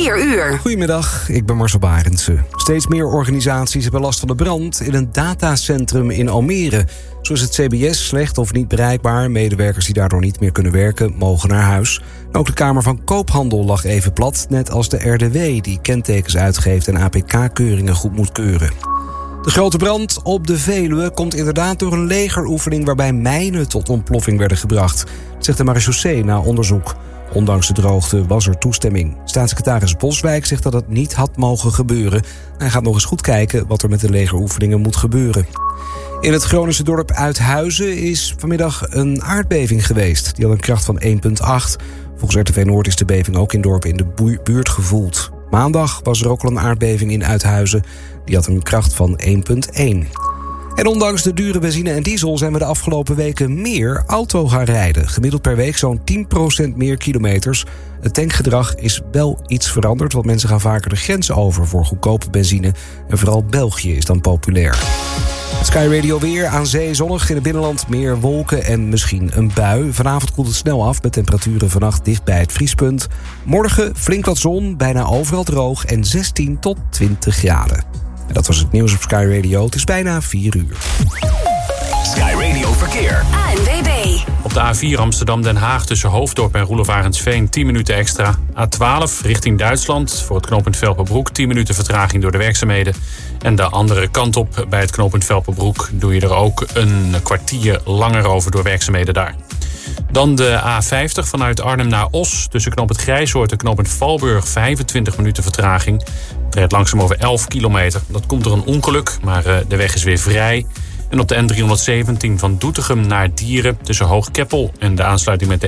4 uur. Goedemiddag, ik ben Marcel Barendse. Steeds meer organisaties hebben last van de brand in een datacentrum in Almere. Zo is het CBS slecht of niet bereikbaar. Medewerkers die daardoor niet meer kunnen werken, mogen naar huis. Ook de Kamer van Koophandel lag even plat, net als de RDW... die kentekens uitgeeft en APK-keuringen goed moet keuren. De grote brand op de Veluwe komt inderdaad door een legeroefening... waarbij mijnen tot ontploffing werden gebracht. Dat zegt de marechaussee na onderzoek. Ondanks de droogte was er toestemming. Staatssecretaris Boswijk zegt dat het niet had mogen gebeuren. Hij gaat nog eens goed kijken wat er met de legeroefeningen moet gebeuren. In het Groningse dorp Uithuizen is vanmiddag een aardbeving geweest. Die had een kracht van 1,8. Volgens RTV Noord is de beving ook in dorpen in de buurt gevoeld. Maandag was er ook al een aardbeving in Uithuizen. Die had een kracht van 1,1. En ondanks de dure benzine en diesel zijn we de afgelopen weken meer auto gaan rijden. Gemiddeld per week zo'n 10% meer kilometers. Het tankgedrag is wel iets veranderd, want mensen gaan vaker de grens over voor goedkope benzine. En vooral België is dan populair. Sky Radio weer, aan zee zonnig, in het binnenland meer wolken en misschien een bui. Vanavond koelt het snel af met temperaturen vannacht dicht bij het vriespunt. Morgen flink wat zon, bijna overal droog en 16 tot 20 graden. En dat was het nieuws op Sky Radio. Het is bijna 4 uur. Sky Radio Verkeer. ANWB. Op de A4 Amsterdam-Den Haag tussen Hoofddorp en Roelof Arendsveen 10 minuten extra. A12 richting Duitsland voor het knooppunt Velperbroek 10 minuten vertraging door de werkzaamheden. En de andere kant op bij het knooppunt Velperbroek doe je er ook een kwartier langer over door werkzaamheden daar. Dan de A50 vanuit Arnhem naar Os tussen knooppunt Grijshoort en knooppunt Valburg 25 minuten vertraging. Het rijdt langzaam over 11 kilometer. Dat komt door een ongeluk, maar de weg is weer vrij. En op de N317 van Doetinchem naar Dieren tussen Hoogkeppel en de aansluiting met de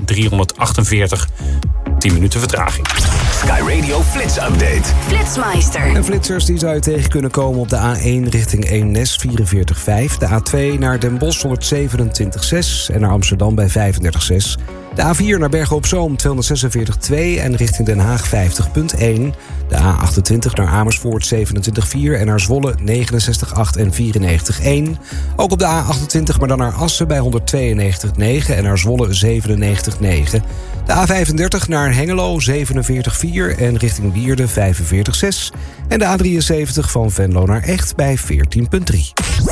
N348 10 minuten vertraging. Sky Radio Flits Update. Flitsmeister. En flitsers die zou je tegen kunnen komen op de A1 richting Eemnes 44,5. De A2 naar Den Bosch 127,6 en naar Amsterdam bij 35,6. De A4 naar Bergen op Zoom 246,2 en richting Den Haag 50,1. De A28 naar Amersfoort 27,4 en naar Zwolle 69,8 en 94,1. Ook op de A28, maar dan naar Assen bij 192,9 en naar Zwolle 97,9. De A35 naar Hengelo 47,4 en richting Wierde 45,6. En de A73 van Venlo naar Echt bij 14,3.